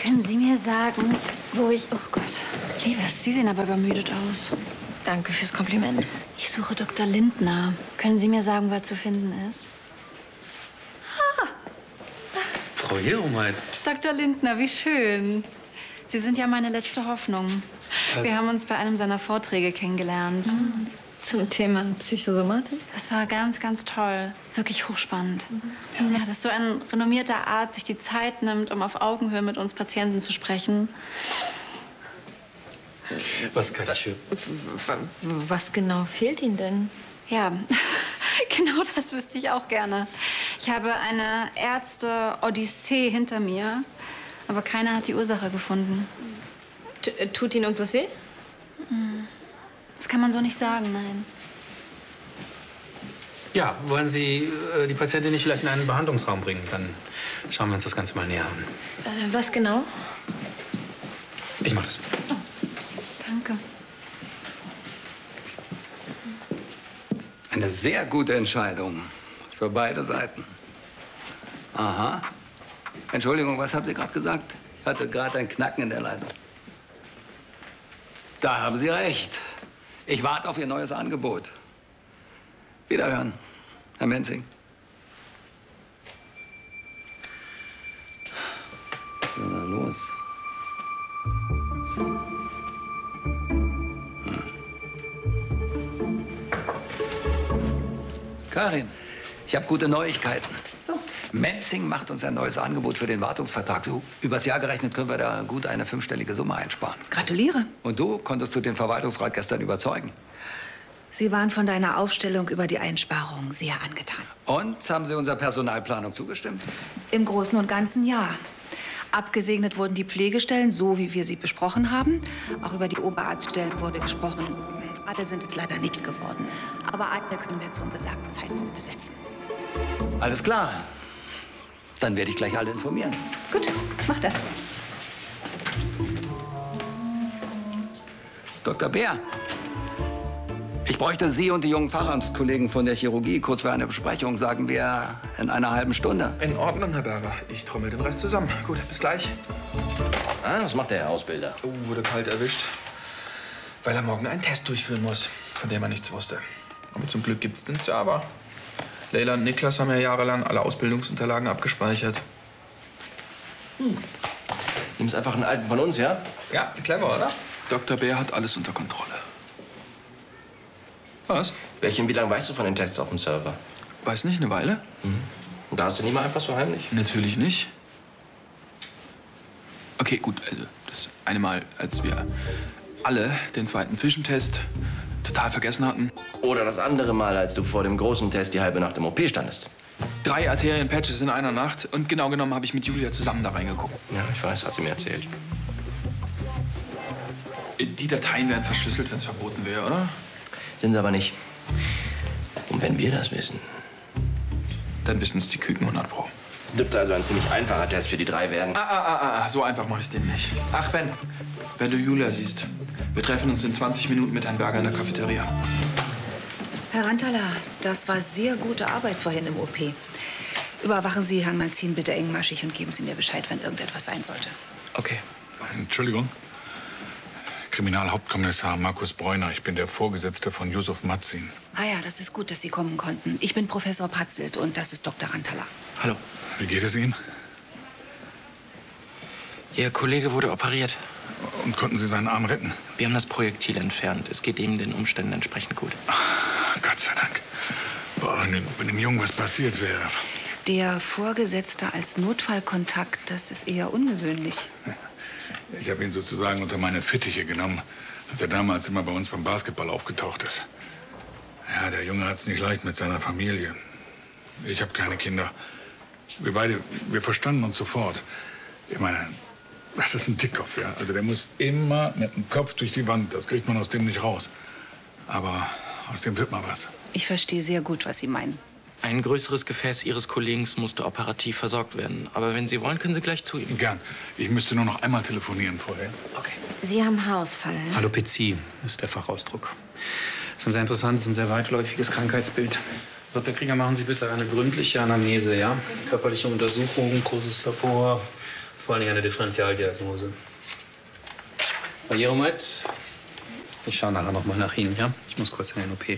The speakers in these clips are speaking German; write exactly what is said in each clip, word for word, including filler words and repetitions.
Können Sie mir sagen, wo ich... Oh Gott, Liebes, Sie sehen aber übermüdet aus. Danke fürs Kompliment. Ich suche Doktor Lindner. Können Sie mir sagen, wo er zu finden ist? Ah. Frau Jeromeit. Doktor Lindner, wie schön. Sie sind ja meine letzte Hoffnung. Was? Wir haben uns bei einem seiner Vorträge kennengelernt. Mhm. Zum Thema Psychosomatik? Das war ganz, ganz toll. Wirklich hochspannend. Ja. Ja, dass so ein renommierter Arzt sich die Zeit nimmt, um auf Augenhöhe mit uns Patienten zu sprechen. Was kann ich für... Was genau fehlt Ihnen denn? Ja, genau das wüsste ich auch gerne. Ich habe eine Ärzte-Odyssee hinter mir, aber keiner hat die Ursache gefunden. T tut Ihnen irgendwas weh? Das kann man so nicht sagen, nein. Ja, wollen Sie äh, die Patientin nicht vielleicht in einen Behandlungsraum bringen? Dann schauen wir uns das Ganze mal näher an. Äh, was genau? Ich mach das. Oh, danke. Eine sehr gute Entscheidung. Für beide Seiten. Aha. Entschuldigung, was haben Sie gerade gesagt? Ich hatte gerade ein Knacken in der Leitung. Da haben Sie recht. Ich warte auf Ihr neues Angebot. Wiederhören, Herr Menzing. Was ist denn da los? Hm. Karin, ich habe gute Neuigkeiten. So. Menzing macht uns ein neues Angebot für den Wartungsvertrag. So, übers Jahr gerechnet können wir da gut eine fünfstellige Summe einsparen. Gratuliere. Und du konntest du den Verwaltungsrat gestern überzeugen? Sie waren von deiner Aufstellung über die Einsparungen sehr angetan. Und haben Sie unserer Personalplanung zugestimmt? Im Großen und Ganzen ja. Abgesegnet wurden die Pflegestellen, so wie wir sie besprochen haben. Auch über die Oberarztstellen wurde gesprochen. Alle sind es leider nicht geworden. Aber eine können wir zum besagten Zeitpunkt besetzen. Alles klar. Dann werde ich gleich alle informieren. Gut, mach das. Doktor Bär, ich bräuchte Sie und die jungen Facharztkollegen von der Chirurgie kurz für eine Besprechung, sagen wir in einer halben Stunde. In Ordnung, Herr Berger. Ich trommel den Rest zusammen. Gut, bis gleich. Ah, was macht der Herr Ausbilder? Oh, wurde kalt erwischt. Weil er morgen einen Test durchführen muss, von dem er nichts wusste. Aber zum Glück gibt's den Server. Leila und Niklas haben ja jahrelang alle Ausbildungsunterlagen abgespeichert. Hm. Nimm's einfach einen alten von uns, ja? Ja, clever, oder? Doktor Bär hat alles unter Kontrolle. Was? Bärchen, wie lange weißt du von den Tests auf dem Server? Weiß nicht, eine Weile? Mhm. Und da hast du nie mal einfach so heimlich? Natürlich nicht. Okay, gut, also das eine Mal, als wir alle den zweiten Zwischentest total vergessen hatten. Oder das andere Mal, als du vor dem großen Test die halbe Nacht im O P standest. Drei Arterienpatches in einer Nacht. Und genau genommen habe ich mit Julia zusammen da reingeguckt. Ja, ich weiß, hat sie mir erzählt. Die Dateien werden verschlüsselt, wenn es verboten wäre, oder? Sind sie aber nicht. Und wenn wir das wissen? Dann wissen es die Küken hundert Pro. Dürfte also ein ziemlich einfacher Test für die drei werden. Ah, ah, ah, ah, so einfach mache ich es dem nicht. Ach, Ben, wenn du Julia siehst, wir treffen uns in zwanzig Minuten mit Herrn Berger in der Cafeteria. Herr Rantala, das war sehr gute Arbeit vorhin im O P. Überwachen Sie Herrn Manzin bitte engmaschig und geben Sie mir Bescheid, wenn irgendetwas sein sollte. Okay. Entschuldigung. Kriminalhauptkommissar Markus Bräuner. Ich bin der Vorgesetzte von Yusuf Matzin. Ah ja, das ist gut, dass Sie kommen konnten. Ich bin Professor Patzelt und das ist Doktor Rantala. Hallo. Wie geht es Ihnen? Ihr Kollege wurde operiert. Und konnten Sie seinen Arm retten? Wir haben das Projektil entfernt. Es geht ihm den Umständen entsprechend gut. Ach, Gott sei Dank. Boah, wenn, dem, wenn dem Jungen was passiert wäre. Der Vorgesetzte als Notfallkontakt, das ist eher ungewöhnlich. Ich habe ihn sozusagen unter meine Fittiche genommen, als er damals immer bei uns beim Basketball aufgetaucht ist. Ja, der Junge hat's nicht leicht mit seiner Familie. Ich habe keine Kinder. Wir beide, wir verstanden uns sofort. Ich meine, das ist ein Dickkopf, ja. Also der muss immer mit dem Kopf durch die Wand. Das kriegt man aus dem nicht raus. Aber aus dem wird mal was. Ich verstehe sehr gut, was Sie meinen. Ein größeres Gefäß Ihres Kollegen musste operativ versorgt werden. Aber wenn Sie wollen, können Sie gleich zu ihm. Gern. Ich müsste nur noch einmal telefonieren vorher. Okay. Sie haben Haarausfall. Alopezie ist der Fachausdruck. Das ist ein sehr interessantes und sehr weitläufiges Krankheitsbild. Doktor Krieger, machen Sie bitte eine gründliche Anamnese, ja? Körperliche Untersuchung, großes Labor, Vor allem eine Differentialdiagnose. Frau Jeromeit, ich schaue nachher noch mal nach Ihnen, ja? Ich muss kurz in den O P.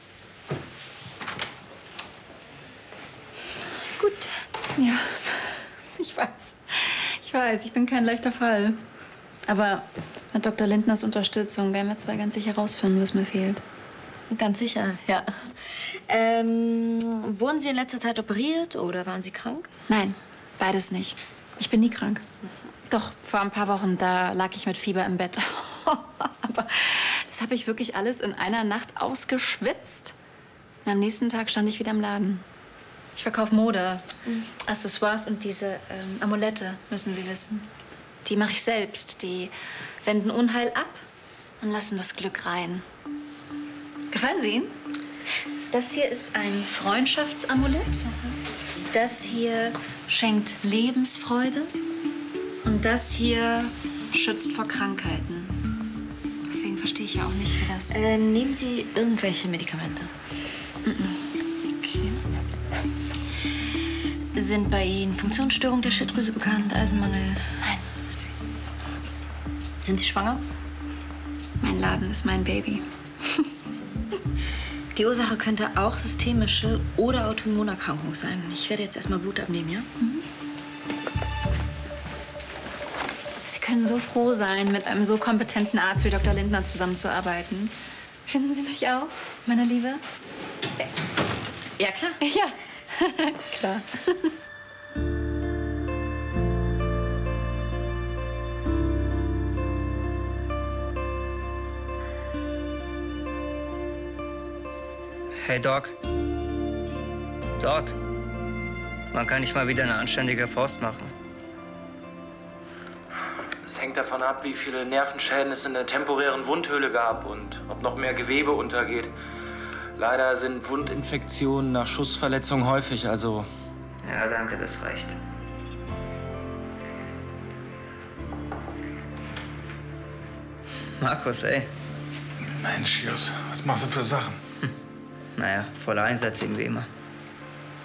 Gut. Ja, ich weiß. Ich weiß, ich bin kein leichter Fall. Aber mit Doktor Lindners Unterstützung werden wir zwei ganz sicher herausfinden, was mir fehlt. Ganz sicher, ja. Ähm, wurden Sie in letzter Zeit operiert oder waren Sie krank? Nein, beides nicht. Ich bin nie krank. Doch, vor ein paar Wochen, da lag ich mit Fieber im Bett. Aber das habe ich wirklich alles in einer Nacht ausgeschwitzt. Und am nächsten Tag stand ich wieder im Laden. Ich verkaufe Mode, mhm. Accessoires und diese ähm, Amulette, müssen Sie wissen. Die mache ich selbst. Die wenden Unheil ab und lassen das Glück rein. Gefallen sie Ihnen? Das hier ist ein Freundschaftsamulett. Das hier schenkt Lebensfreude. Und das hier schützt vor Krankheiten. Deswegen verstehe ich ja auch nicht, wie das... Ähm, nehmen Sie irgendwelche Medikamente? Okay. Sind bei Ihnen Funktionsstörungen der Schilddrüse bekannt, Eisenmangel? Nein. Sind Sie schwanger? Mein Laden ist mein Baby. Die Ursache könnte auch systemische oder Autoimmunerkrankung sein. Ich werde jetzt erstmal Blut abnehmen, ja? Mhm. Sie können so froh sein, mit einem so kompetenten Arzt wie Doktor Lindner zusammenzuarbeiten. Finden Sie nicht auch, meine Liebe? Ja, klar. Ja, klar. Hey, Doc. Doc. Man kann nicht mal wieder eine anständige Faust machen. Das hängt davon ab, wie viele Nervenschäden es in der temporären Wundhöhle gab und ob noch mehr Gewebe untergeht. Leider sind Wundinfektionen nach Schussverletzungen häufig, also... Ja, danke, das reicht. Markus, ey. Mensch, Jus, was machst du für Sachen? Hm. Naja, voller Einsatz irgendwie immer.